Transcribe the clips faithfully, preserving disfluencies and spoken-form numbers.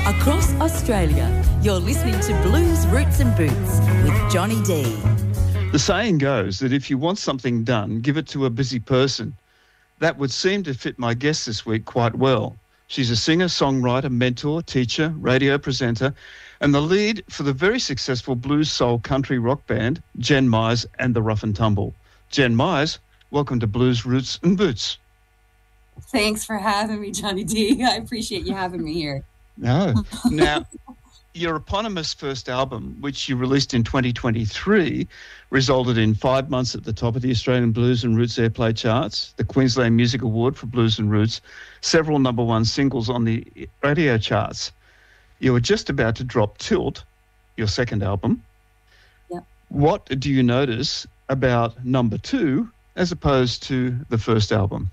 Across Australia, you're listening to Blues, Roots and Boots with Johnny D. The saying goes that if you want something done, give it to a busy person. That would seem to fit my guest this week quite well. She's a singer, songwriter, mentor, teacher, radio presenter, and the lead for the very successful blues soul country rock band, Jen Myers and the Rough and Tumble. Jen Myers, welcome to Blues, Roots and Boots. Thanks for having me, Johnny D. I appreciate you having me here. No. Now, your eponymous first album, which you released in twenty twenty-three, resulted in five months at the top of the Australian Blues and Roots Airplay charts, the Queensland Music Award for Blues and Roots, several number one singles on the radio charts. You were just about to drop Tilt, your second album. Yep. What do you notice about number two as opposed to the first album?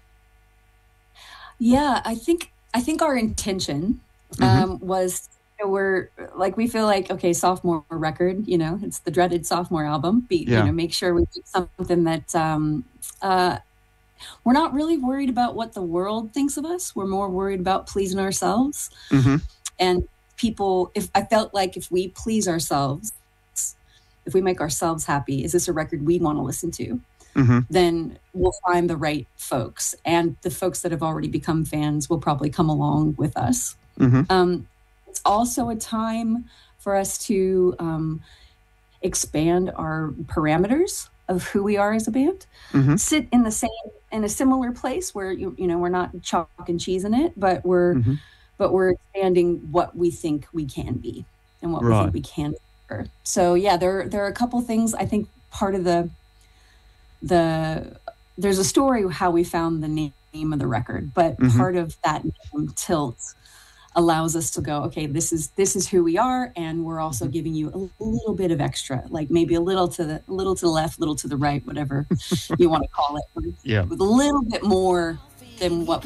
Yeah, I think I think our intention um, mm-hmm. was, you know, we're like, we feel like, okay, sophomore record, you know, it's the dreaded sophomore album. Be, yeah. You know, make sure we do something that um, uh, we're not really worried about what the world thinks of us. We're more worried about pleasing ourselves. Mm-hmm. And people, if I felt like if we please ourselves, if we make ourselves happy, is this a record we want to listen to? Mm-hmm. Then we'll find the right folks, and the folks that have already become fans will probably come along with us. Mm-hmm. Um, it's also a time for us to um, expand our parameters of who we are as a band. Mm-hmm. Sit in the same, in a similar place where you you know we're not chalk and cheese in it, but we're mm-hmm. but we're expanding what we think we can be and what right. we think we can be. So yeah, there there are a couple things. I think part of the The there's a story how we found the name of the record, but mm-hmm. part of that name, Tilt, allows us to go, okay, this is this is who we are, and we're also giving you a little bit of extra, like maybe a little to the a little to the left, little to the right, whatever you want to call it. Yeah, with a little bit more than what